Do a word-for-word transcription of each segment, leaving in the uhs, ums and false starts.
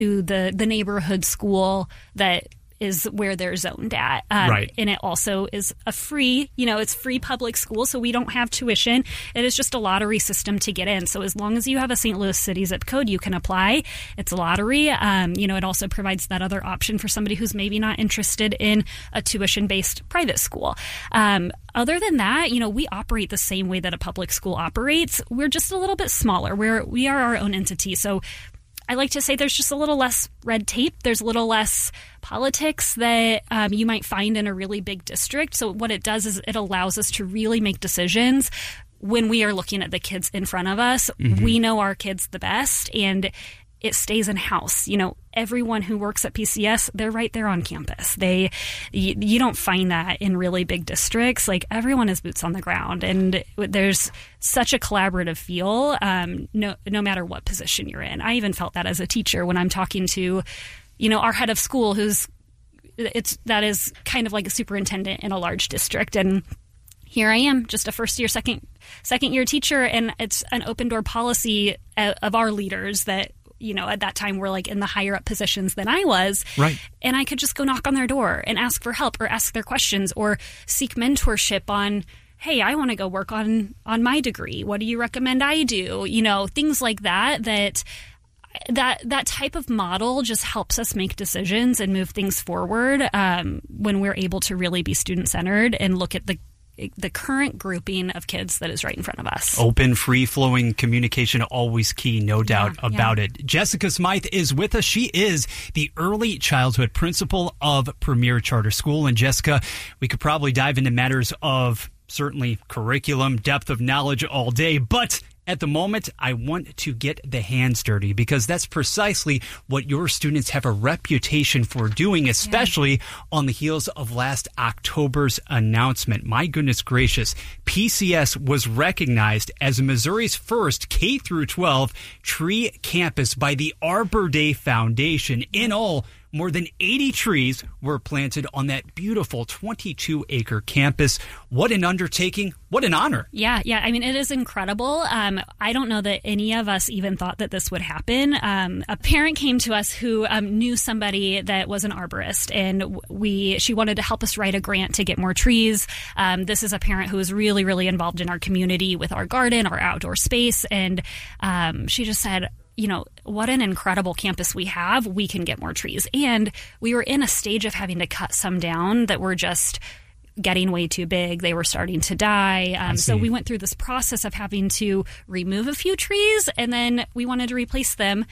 to the, the neighborhood school that is where they're zoned at. Um, right. And it also is a free, you know, it's free public school, so we don't have tuition. It is just a lottery system to get in. So as long as you have a Saint Louis City zip code, you can apply. It's a lottery. Um, you know, it also provides that other option for somebody who's maybe not interested in a tuition-based private school. Um, other than that, you know, we operate the same way that a public school operates. We're just a little bit smaller. We're, we are our own entity. So I like to say there's just a little less red tape. There's a little less politics that um, you might find in a really big district. So what it does is it allows us to really make decisions when we are looking at the kids in front of us. Mm-hmm. We know our kids the best, and it stays in house. You know, everyone who works at P C S, they're right there on campus. They, you, you don't find that in really big districts. Like, everyone is boots on the ground, and there's such a collaborative feel, um, no, no matter what position you're in. I even felt that as a teacher when I'm talking to, you know, our head of school, who's, it's, that is kind of like a superintendent in a large district. And here I am, just a first year, second, second year teacher. And it's an open door policy of our leaders that, you know, at that time were like in the higher up positions than I was. Right. And I could just go knock on their door and ask for help or ask their questions or seek mentorship on, hey, I want to go work on, on my degree. What do you recommend I do? You know, things like that, that, that, that type of model just helps us make decisions and move things forward um, when we're able to really be student centered and look at the the current grouping of kids that is right in front of us. Open, free-flowing communication, always key, no doubt yeah, about yeah. it. Jessica Smythe is with us. She is the early childhood principal of Premier Charter School. And Jessica, we could probably dive into matters of certainly curriculum, depth of knowledge all day, but at the moment, I want to get the hands dirty, because that's precisely what your students have a reputation for doing, especially yeah. on the heels of last October's announcement. My goodness gracious, P C S was recognized as Missouri's first K through twelve tree campus by the Arbor Day Foundation. In all, more than eighty trees were planted on that beautiful twenty-two acre campus. What an undertaking. What an honor. Yeah, yeah. I mean, it is incredible. Um, I don't know that any of us even thought that this would happen. Um, a parent came to us who um, knew somebody that was an arborist, and we she wanted to help us write a grant to get more trees. Um, this is a parent who is really, really involved in our community with our garden, our outdoor space, and um, she just said, you know, what an incredible campus we have. We can get more trees. And we were in a stage of having to cut some down that were just getting way too big. They were starting to die. Um, so we went through this process of having to remove a few trees, and then we wanted to replace them.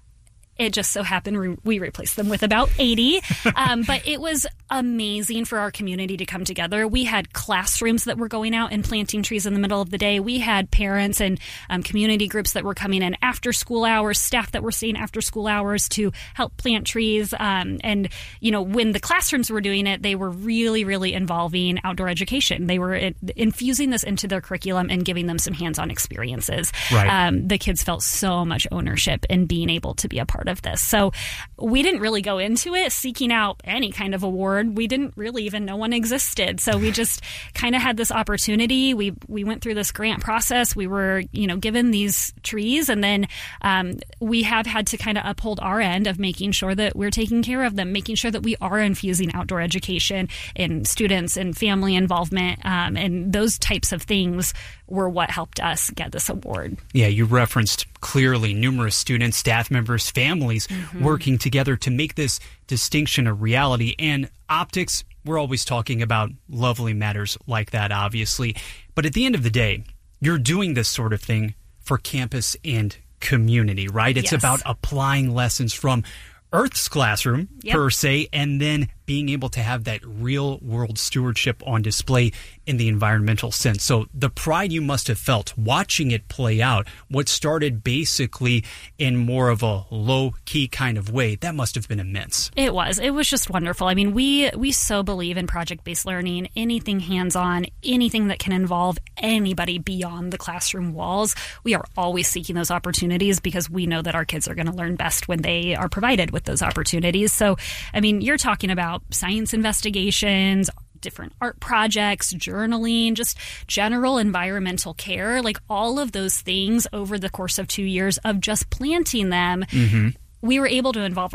It just so happened re- we replaced them with about eighty. Um, but it was amazing for our community to come together. We had classrooms that were going out and planting trees in the middle of the day. We had parents and um, community groups that were coming in after school hours, staff that were staying after school hours to help plant trees. Um, and, you know, when the classrooms were doing it, they were really, really involving outdoor education. They were in- infusing this into their curriculum and giving them some hands-on experiences. Right. Um, the kids felt so much ownership in being able to be a part of this. So we didn't really go into it seeking out any kind of award. We didn't really even know one existed. So we just kind of had this opportunity. We we went through this grant process. We were, you know, given these trees, and then um, we have had to kind of uphold our end of making sure that we're taking care of them, making sure that we are infusing outdoor education in students and family involvement, um, and those types of things were what helped us get this award. Yeah, you referenced clearly numerous students, staff members, families mm-hmm. working together to make this distinction a reality. And optics, we're always talking about lovely matters like that, obviously. But at the end of the day, you're doing this sort of thing for campus and community, right? It's yes. about applying lessons from Earth's classroom, yep. per se, and then being able to have that real world stewardship on display in the environmental sense. So the pride you must have felt watching it play out, what started basically in more of a low-key kind of way, that must have been immense. It was. It was just wonderful. I mean, we we so believe in project-based learning, anything hands-on, anything that can involve anybody beyond the classroom walls. We are always seeking those opportunities because we know that our kids are going to learn best when they are provided with those opportunities. So, I mean, you're talking about science investigations, different art projects, journaling, just general environmental care, like all of those things over the course of two years of just planting them. Mm-hmm. we were able to involve